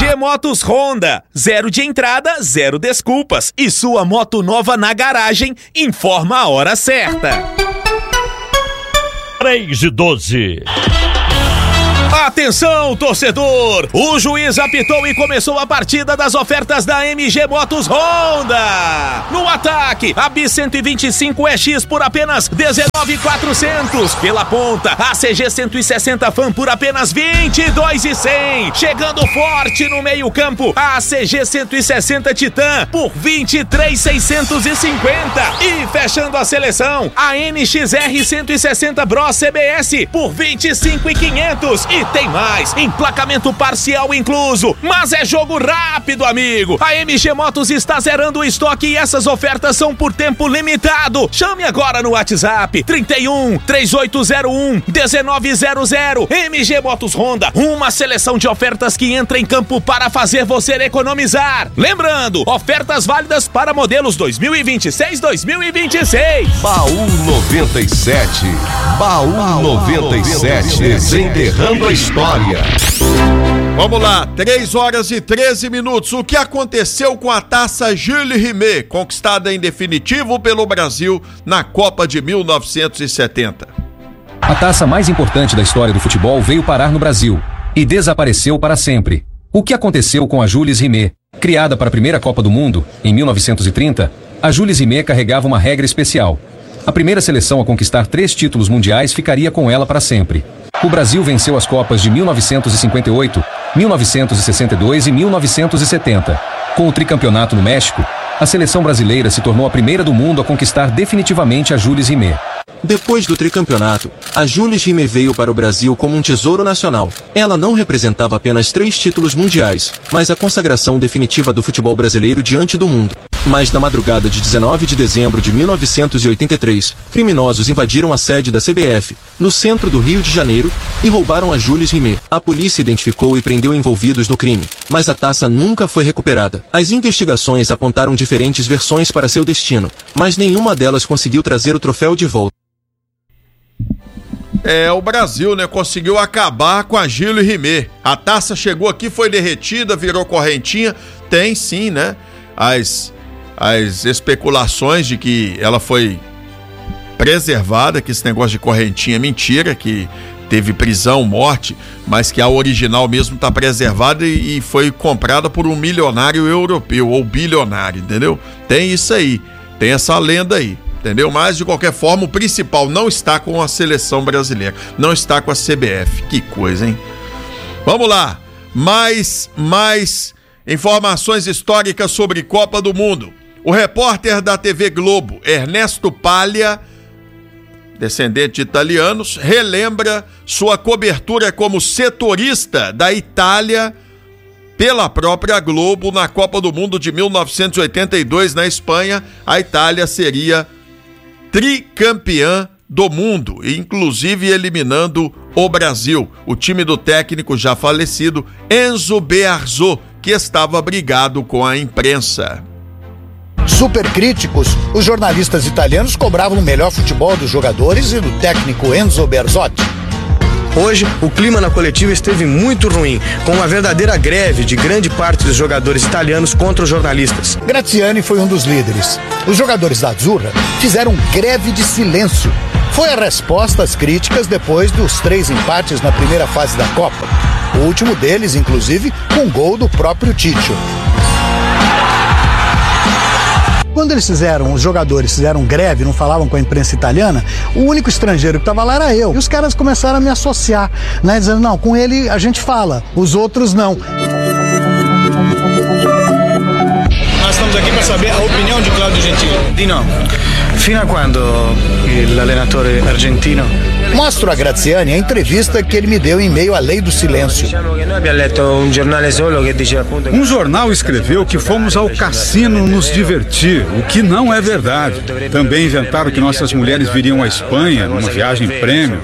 MG Motos Honda, 0 de entrada, 0 desculpas. E sua moto nova na garagem, informa a hora certa. 3:12. Atenção, torcedor! O juiz apitou e começou a partida das ofertas da MG Motos Honda. No ataque, a Bis 125 EX por apenas R$19.400. Pela ponta, a CG 160 Fan por apenas R$22.100. Chegando forte no meio campo, a CG 160 Titan por R$23.650. E fechando a seleção, a NXR 160 Bros CBS por R$25.500. E tem mais, emplacamento parcial incluso, mas é jogo rápido, amigo. A MG Motos está zerando o estoque e essas ofertas são por tempo limitado. Chame agora no WhatsApp 31 3801 1900. MG Motos Honda, uma seleção de ofertas que entra em campo para fazer você economizar. Lembrando, ofertas válidas para modelos 2026-2026. Baú 97. Baú 97. Desenterrando a história. Vamos lá, 3h13. O que aconteceu com a taça Jules Rimet, conquistada em definitivo pelo Brasil na Copa de 1970? A taça mais importante da história do futebol veio parar no Brasil e desapareceu para sempre. O que aconteceu com a Jules Rimet? Criada para a primeira Copa do Mundo, em 1930, a Jules Rimet carregava uma regra especial. A primeira seleção a conquistar 3 títulos mundiais ficaria com ela para sempre. O Brasil venceu as Copas de 1958, 1962 e 1970. Com o tricampeonato no México, a seleção brasileira se tornou a primeira do mundo a conquistar definitivamente a Jules Rimet. Depois do tricampeonato, a Jules Rimet veio para o Brasil como um tesouro nacional. Ela não representava apenas 3 títulos mundiais, mas a consagração definitiva do futebol brasileiro diante do mundo. Mas na madrugada de 19 de dezembro de 1983, criminosos invadiram a sede da CBF, no centro do Rio de Janeiro, e roubaram a Jules Rimet. A polícia identificou e prendeu envolvidos no crime, mas a taça nunca foi recuperada. As investigações apontaram diferentes versões para seu destino, mas nenhuma delas conseguiu trazer o troféu de volta. O Brasil, conseguiu acabar com a Jules Rimet. A taça chegou aqui, foi derretida, virou correntinha. Tem sim, as especulações de que ela foi preservada, que esse negócio de correntinha é mentira, que teve prisão, morte, mas que a original mesmo está preservada e foi comprada por um milionário europeu, ou bilionário, entendeu? Tem isso aí, tem essa lenda aí, entendeu? Mas, de qualquer forma, o principal não está com a seleção brasileira, não está com a CBF. Que coisa, hein? Vamos lá, mais informações históricas sobre Copa do Mundo. O repórter da TV Globo, Ernesto Paglia, descendente de italianos, relembra sua cobertura como setorista da Itália pela própria Globo na Copa do Mundo de 1982 na Espanha. A Itália seria tricampeã do mundo, inclusive eliminando o Brasil. O time do técnico já falecido Enzo Bearzot, que estava brigado com a imprensa. Super críticos, os jornalistas italianos cobravam o melhor futebol dos jogadores e do técnico Enzo Bearzot. Hoje, o clima na coletiva esteve muito ruim, com uma verdadeira greve de grande parte dos jogadores italianos contra os jornalistas. Graziani foi um dos líderes. Os jogadores da Azzurra fizeram greve de silêncio. Foi a resposta às críticas depois dos 3 empates na primeira fase da Copa. O último deles, inclusive, com gol do próprio Tito. Quando os jogadores fizeram greve, não falavam com a imprensa italiana, o único estrangeiro que estava lá era eu. E os caras começaram a me associar, dizendo, não, com ele a gente fala, os outros não. Nós estamos aqui para saber a opinião de Claudio Gentili. Dino, fino a quando o allenatore argentino... Mostro a Graziani a entrevista que ele me deu em meio à lei do silêncio. Um jornal escreveu que fomos ao cassino nos divertir, o que não é verdade. Também inventaram que nossas mulheres viriam à Espanha numa viagem prêmio.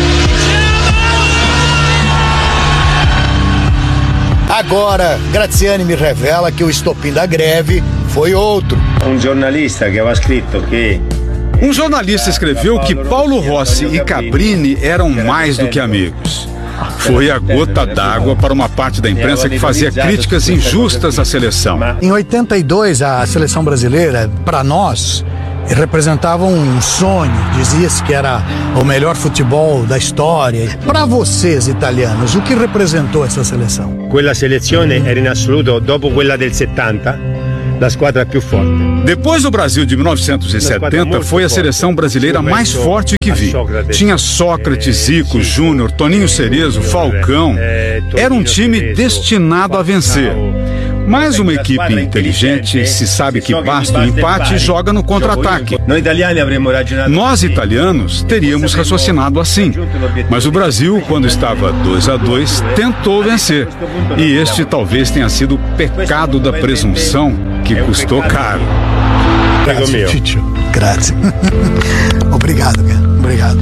Agora, Graziani me revela que o estopim da greve foi outro. Um jornalista que havia escrito que... Um jornalista escreveu que Paulo Rossi e Cabrini eram mais do que amigos. Foi a gota d'água para uma parte da imprensa que fazia críticas injustas à seleção. Em 82, a seleção brasileira, para nós, representava um sonho. Dizia-se que era o melhor futebol da história. Para vocês, italianos, o que representou essa seleção? Quella selezione era in assoluto, dopo quella del 70, la squadra più forte. Depois do Brasil de 1970, foi a seleção brasileira mais forte que vi. Tinha Sócrates, Zico, Júnior, Toninho Cerezo, Falcão. Era um time destinado a vencer. Mas uma equipe inteligente se sabe que basta um empate e joga no contra-ataque. Nós, italianos, teríamos raciocinado assim. Mas o Brasil, quando estava 2-2, tentou vencer. E este talvez tenha sido o pecado da presunção que custou caro. Grazie, Ciccio. Grazie. Obrigado, cara. Obrigado.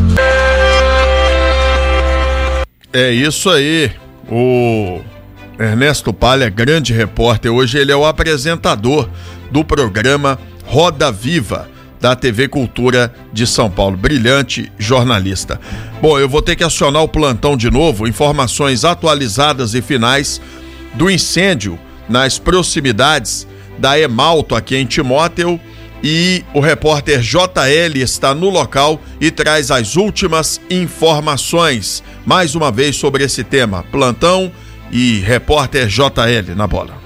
É isso aí. O Ernesto Palha, grande repórter. Hoje ele é o apresentador do programa Roda Viva, da TV Cultura de São Paulo. Brilhante jornalista. Bom, eu vou ter que acionar o plantão de novo. Informações atualizadas e finais do incêndio nas proximidades da Emalto, aqui em Timóteo. E o repórter JL está no local e traz as últimas informações, mais uma vez, sobre esse tema. Plantão e repórter JL na bola.